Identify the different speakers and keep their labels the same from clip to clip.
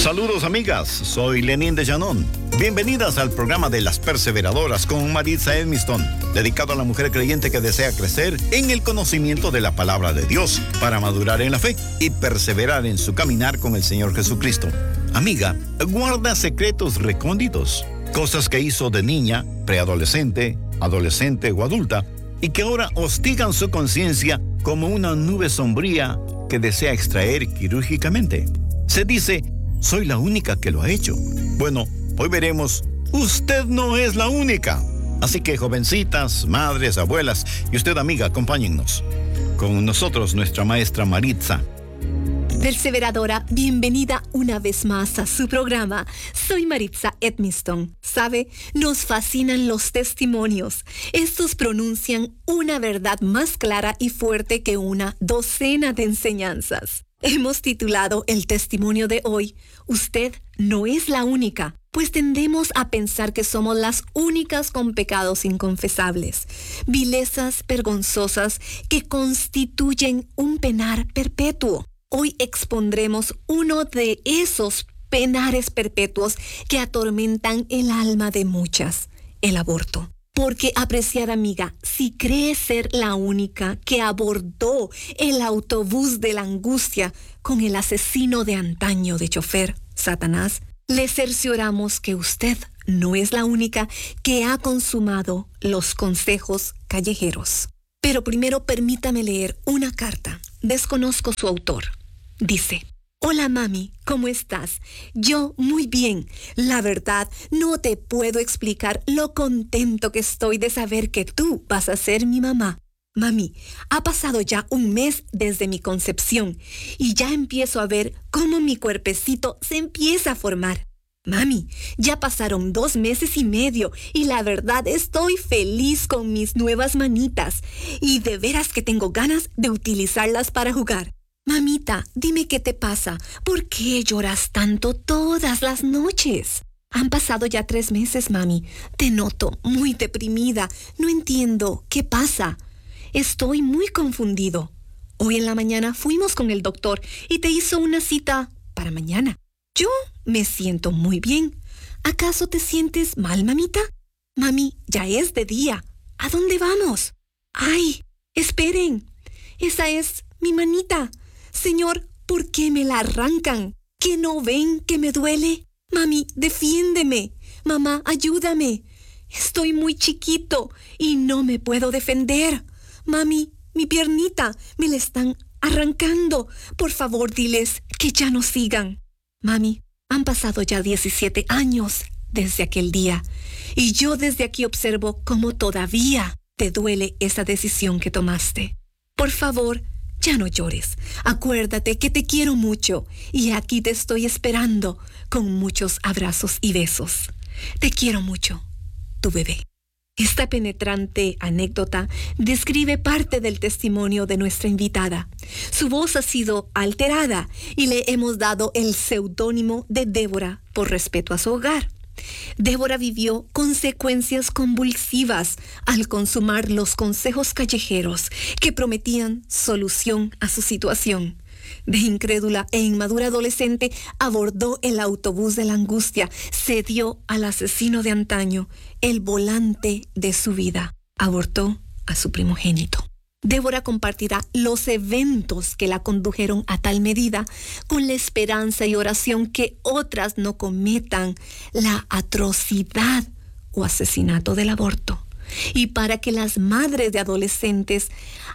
Speaker 1: Saludos amigas, soy Lenín de Llanón. Bienvenidas al programa de Las Perseveradoras con Maritza Edmiston, dedicado a la mujer creyente que desea crecer en el conocimiento de la palabra de Dios para madurar en la fe y perseverar en su caminar con el Señor Jesucristo. Amiga, guarda secretos recónditos, cosas que hizo de niña, preadolescente, adolescente o adulta y que ahora hostigan su conciencia como una nube sombría que desea extraer quirúrgicamente. Se dice, soy la única que lo ha hecho. Bueno, hoy veremos, usted no es la única. Así que jovencitas, madres, abuelas y usted amiga, acompáñennos. Con nosotros nuestra maestra Maritza.
Speaker 2: Perseveradora, bienvenida una vez más a su programa. Soy Maritza Edmiston. ¿Sabe? Nos fascinan los testimonios. Estos pronuncian una verdad más clara y fuerte que una docena de enseñanzas. Hemos titulado el testimonio de hoy, Usted no es la única, pues tendemos a pensar que somos las únicas con pecados inconfesables, vilezas vergonzosas que constituyen un penar perpetuo. Hoy expondremos uno de esos penares perpetuos que atormentan el alma de muchas, el aborto. Porque, apreciada amiga, si cree ser la única que abordó el autobús de la angustia con el asesino de antaño de chofer, Satanás, le cercioramos que usted no es la única que ha consumado los consejos callejeros. Pero primero permítame leer una carta. Desconozco su autor. Dice: Hola mami, ¿cómo estás? Yo muy bien. La verdad, no te puedo explicar lo contento que estoy de saber que tú vas a ser mi mamá. Mami, ha pasado ya un mes desde mi concepción y ya empiezo a ver cómo mi cuerpecito se empieza a formar. Mami, ya pasaron 2 meses y medio y la verdad estoy feliz con mis nuevas manitas y de veras que tengo ganas de utilizarlas para jugar. Mamita, dime qué te pasa. ¿Por qué lloras tanto todas las noches? Han pasado ya 3 meses, mami. Te noto muy deprimida. No entiendo qué pasa. Estoy muy confundido. Hoy en la mañana fuimos con el doctor y te hizo una cita para mañana. Yo me siento muy bien. ¿Acaso te sientes mal, mamita? Mami, ya es de día. ¿A dónde vamos? ¡Ay! Esperen. Esa es mi manita. Señor, ¿por qué me la arrancan? ¿Que no ven que me duele? Mami, defiéndeme. Mamá, ayúdame. Estoy muy chiquito y no me puedo defender. Mami, mi piernita, me la están arrancando. Por favor, diles que ya no sigan. Mami, han pasado ya 17 años desde aquel día y yo desde aquí observo cómo todavía te duele esa decisión que tomaste. Por favor, ya no llores. Acuérdate que te quiero mucho y aquí te estoy esperando con muchos abrazos y besos. Te quiero mucho, tu bebé. Esta penetrante anécdota describe parte del testimonio de nuestra invitada. Su voz ha sido alterada y le hemos dado el seudónimo de Débora por respeto a su hogar. Débora vivió consecuencias convulsivas al consumar los consejos callejeros que prometían solución a su situación. De incrédula e inmadura adolescente, abordó el autobús de la angustia, cedió al asesino de antaño, el volante de su vida, abortó a su primogénito. Débora compartirá los eventos que la condujeron a tal medida con la esperanza y oración que otras no cometan la atrocidad o asesinato del aborto. Y para que las madres de adolescentes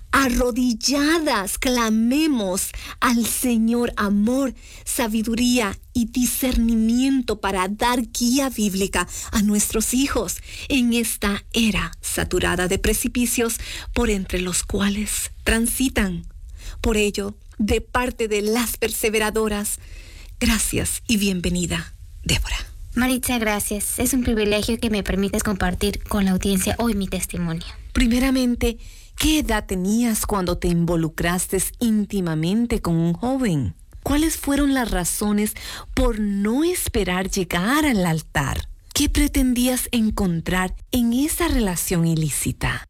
Speaker 2: arrodilladas clamemos al Señor amor, sabiduría y discernimiento para dar guía bíblica a nuestros hijos en esta era saturada de precipicios por entre los cuales transitan. Por ello, de parte de las perseveradoras, gracias y bienvenida, Débora.
Speaker 3: Maritza, gracias. Es un privilegio que me permitas compartir con la audiencia hoy mi testimonio.
Speaker 2: Primeramente, ¿qué edad tenías cuando te involucraste íntimamente con un joven? ¿Cuáles fueron las razones por no esperar llegar al altar? ¿Qué pretendías encontrar en esa relación ilícita?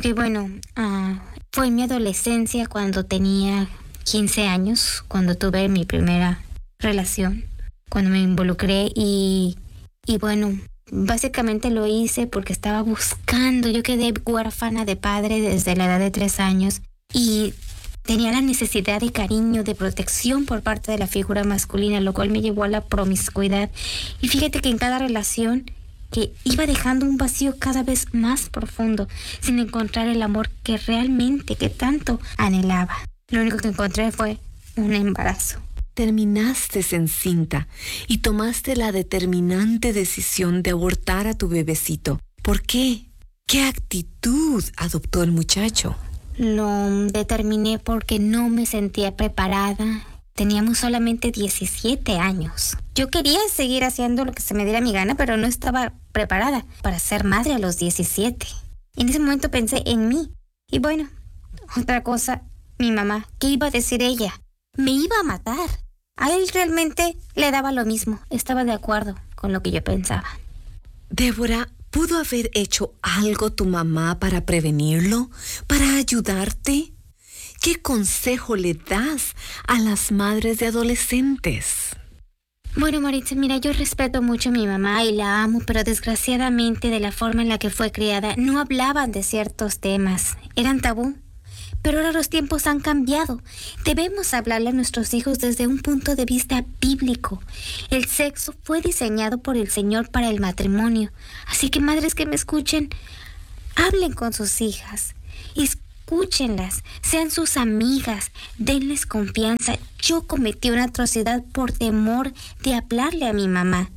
Speaker 3: Fue en mi adolescencia cuando tenía 15 años, cuando tuve mi primera relación. cuando me involucré y bueno, básicamente lo hice porque estaba buscando. Yo quedé huérfana de padre desde la edad de 3 años y tenía la necesidad de cariño, de protección por parte de la figura masculina, lo cual me llevó a la promiscuidad. Y fíjate que en cada relación que iba dejando un vacío cada vez más profundo, sin encontrar el amor que realmente, que tanto anhelaba. Lo único que encontré fue un embarazo.
Speaker 2: Terminaste encinta y tomaste la determinante decisión de abortar a tu bebecito. ¿Por qué? ¿Qué actitud adoptó el muchacho?
Speaker 3: Lo determiné porque no me sentía preparada. Teníamos solamente 17 años. Yo quería seguir haciendo lo que se me diera mi gana, pero no estaba preparada para ser madre a los 17. En ese momento pensé en mí. Y bueno, otra cosa, mi mamá, ¿qué iba a decir ella? Me iba a matar. A él realmente le daba lo mismo. Estaba de acuerdo con lo que yo pensaba.
Speaker 2: Débora, ¿pudo haber hecho algo tu mamá para prevenirlo? ¿Para ayudarte? ¿Qué consejo le das a las madres de adolescentes?
Speaker 3: Bueno, Maritza, mira, yo respeto mucho a mi mamá y la amo, pero desgraciadamente de la forma en la que fue criada no hablaban de ciertos temas. Eran tabú. Pero ahora los tiempos han cambiado. Debemos hablarle a nuestros hijos desde un punto de vista bíblico. El sexo fue diseñado por el Señor para el matrimonio. Así que madres que me escuchen, hablen con sus hijas. Escúchenlas, sean sus amigas, denles confianza. Yo cometí una atrocidad por temor de hablarle a mi mamá.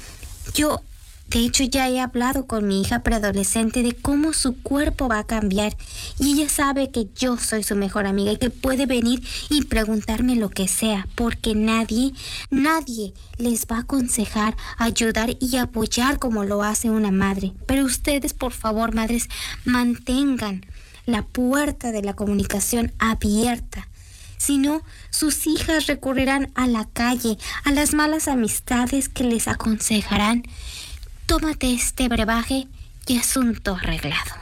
Speaker 3: De hecho, ya he hablado con mi hija preadolescente de cómo su cuerpo va a cambiar y ella sabe que yo soy su mejor amiga y que puede venir y preguntarme lo que sea, porque nadie les va a aconsejar, ayudar y apoyar como lo hace una madre. Pero ustedes, por favor, madres, mantengan la puerta de la comunicación abierta. Si no, sus hijas recurrirán a la calle, a las malas amistades que les aconsejarán: tómate este brebaje y asunto arreglado.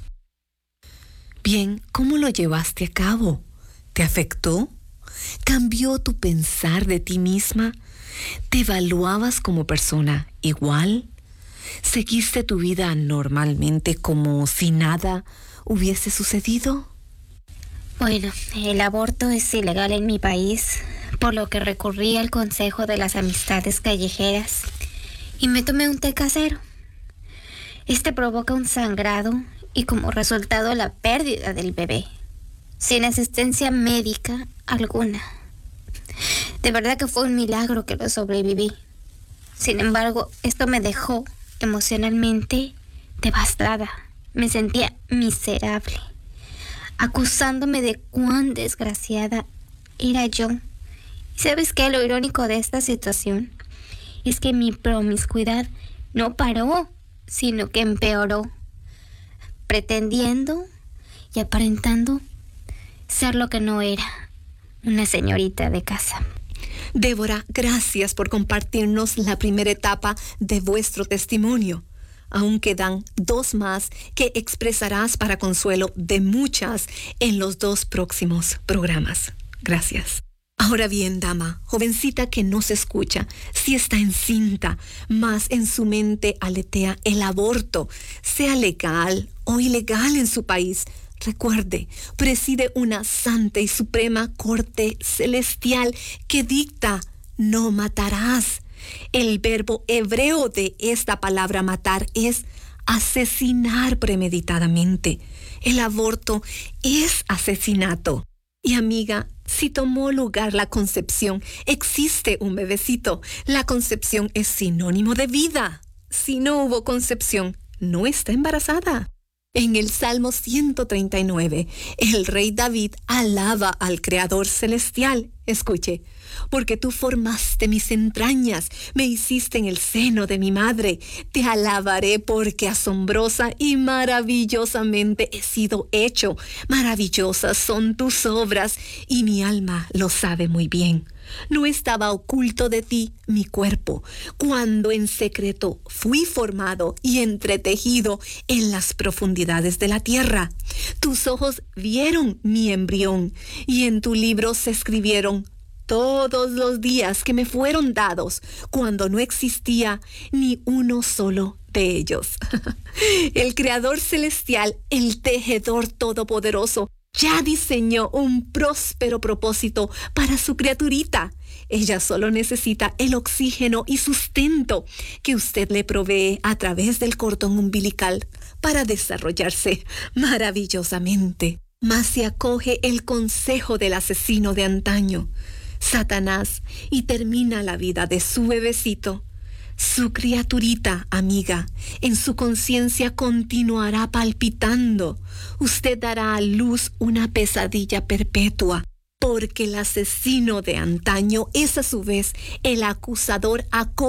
Speaker 2: Bien, ¿cómo lo llevaste a cabo? ¿Te afectó? ¿Cambió tu pensar de ti misma? ¿Te evaluabas como persona igual? ¿Seguiste tu vida normalmente como si nada hubiese sucedido?
Speaker 3: Bueno, el aborto es ilegal en mi país, por lo que recurrí al consejo de las amistades callejeras y me tomé un té casero. Este provoca un sangrado y como resultado la pérdida del bebé, sin asistencia médica alguna. De verdad que fue un milagro que lo sobreviví. Sin embargo, esto me dejó emocionalmente devastada. Me sentía miserable, acusándome de cuán desgraciada era yo. ¿Y sabes qué? Lo irónico de esta situación es que mi promiscuidad no paró, sino que empeoró, pretendiendo y aparentando ser lo que no era, una señorita de casa.
Speaker 2: Débora, gracias por compartirnos la primera etapa de vuestro testimonio. Aún quedan 2 más que expresarás para consuelo de muchas en los 2 próximos programas. Gracias. Ahora bien, dama, jovencita que no se escucha, si está encinta, más en su mente aletea el aborto, sea legal o ilegal en su país. Recuerde, preside una santa y suprema corte celestial que dicta: no matarás. El verbo hebreo de esta palabra matar es asesinar premeditadamente. El aborto es asesinato. Y amiga, si tomó lugar la concepción, existe un bebecito. La concepción es sinónimo de vida. Si no hubo concepción, no está embarazada. En el Salmo 139, el rey David alaba al Creador celestial. Escuche: porque tú formaste mis entrañas, me hiciste en el seno de mi madre. Te alabaré porque asombrosa y maravillosamente he sido hecho. Maravillosas son tus obras y mi alma lo sabe muy bien. No estaba oculto de ti mi cuerpo, cuando en secreto fui formado y entretejido en las profundidades de la tierra. Tus ojos vieron mi embrión y en tu libro se escribieron todos los días que me fueron dados cuando no existía ni uno solo de ellos. El Creador Celestial, el Tejedor Todopoderoso, ya diseñó un próspero propósito para su criaturita. Ella solo necesita el oxígeno y sustento que usted le provee a través del cordón umbilical para desarrollarse maravillosamente. Mas se acoge el consejo del asesino de antaño, Satanás, y termina la vida de su bebecito. Su criaturita, amiga, en su conciencia continuará palpitando. Usted dará a luz una pesadilla perpetua, porque el asesino de antaño es a su vez el acosador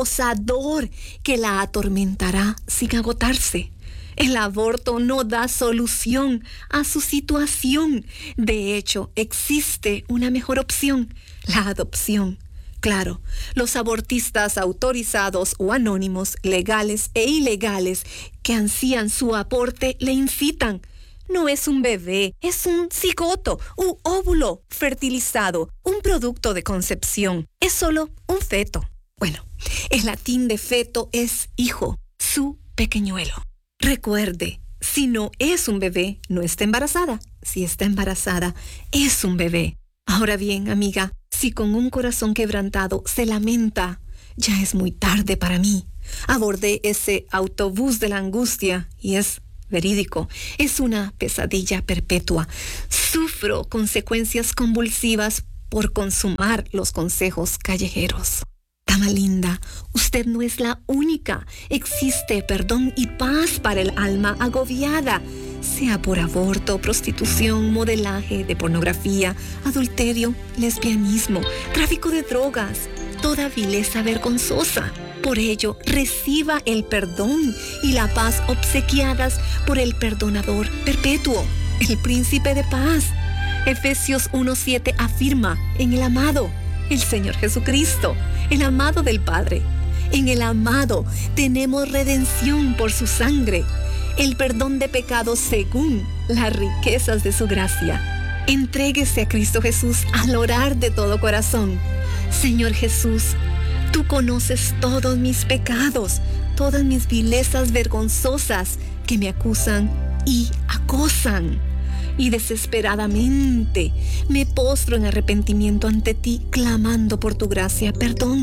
Speaker 2: que la atormentará sin agotarse. El aborto no da solución a su situación. De hecho, existe una mejor opción, la adopción. Claro, los abortistas autorizados o anónimos, legales e ilegales, que ansían su aporte, le incitan. No es un bebé, es un cigoto, un óvulo fertilizado, un producto de concepción. Es solo un feto. Bueno, el latín de feto es hijo, su pequeñuelo. Recuerde, si no es un bebé, no está embarazada. Si está embarazada, es un bebé. Ahora bien, amiga, si con un corazón quebrantado se lamenta, ya es muy tarde para mí. Abordé ese autobús de la angustia y es verídico. Es una pesadilla perpetua. Sufro consecuencias convulsivas por consumar los consejos callejeros. Dama linda, usted no es la única. Existe perdón y paz para el alma agobiada, sea por aborto, prostitución, modelaje de pornografía, adulterio, lesbianismo, tráfico de drogas, toda vileza vergonzosa. Por ello, reciba el perdón y la paz obsequiadas por el perdonador perpetuo, el príncipe de paz. Efesios 1:7 afirma: en el amado, el Señor Jesucristo, el amado del Padre. En el amado tenemos redención por su sangre, el perdón de pecados según las riquezas de su gracia. Entréguese a Cristo Jesús al orar de todo corazón. Señor Jesús, tú conoces todos mis pecados, todas mis vilezas vergonzosas que me acusan y acosan. Y desesperadamente me postro en arrepentimiento ante ti, clamando por tu gracia.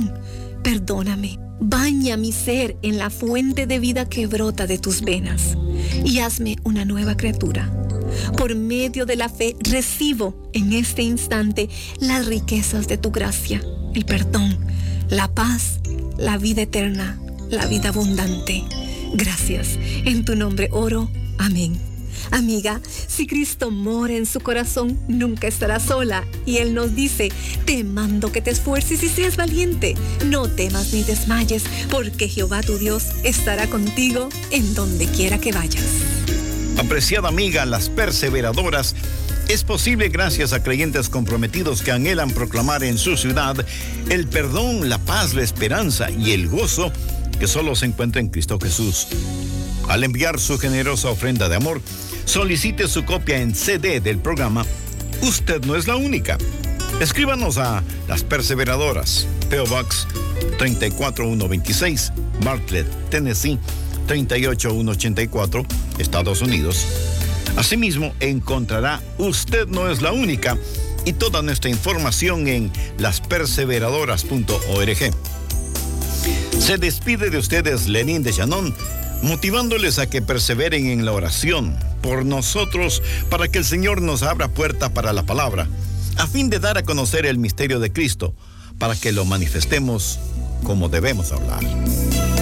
Speaker 2: Perdóname. Baña mi ser en la fuente de vida que brota de tus venas y hazme una nueva criatura. Por medio de la fe recibo en este instante las riquezas de tu gracia, el perdón, la paz, la vida eterna, la vida abundante. Gracias. En tu nombre oro. Amén. Amiga, si Cristo mora en su corazón, nunca estará sola. Y Él nos dice: te mando que te esfuerces y seas valiente. No temas ni desmayes, porque Jehová tu Dios estará contigo en donde quiera que vayas.
Speaker 1: Apreciada amiga, Las Perseveradoras es posible gracias a creyentes comprometidos que anhelan proclamar en su ciudad el perdón, la paz, la esperanza y el gozo que solo se encuentra en Cristo Jesús. Al enviar su generosa ofrenda de amor, solicite su copia en CD del programa Usted no es la única. Escríbanos a Las Perseveradoras, P.O. Box 34126, Bartlett, Tennessee 38184, Estados Unidos. Asimismo, encontrará Usted no es la única y toda nuestra información en lasperseveradoras.org. Se despide de ustedes Lenín de Shannon, motivándoles a que perseveren en la oración por nosotros para que el Señor nos abra puerta para la palabra, a fin de dar a conocer el misterio de Cristo, para que lo manifestemos como debemos hablar.